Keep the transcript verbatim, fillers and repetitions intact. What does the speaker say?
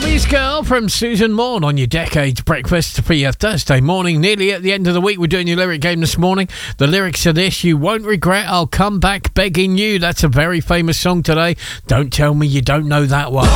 Mommy's Girl from Susan Morn on your Decades Breakfast for your Thursday morning. Nearly at the end of the week, we're doing your lyric game this morning. The lyrics are this: you won't regret, I'll come back begging you. That's a very famous song today. Don't tell me you don't know that one.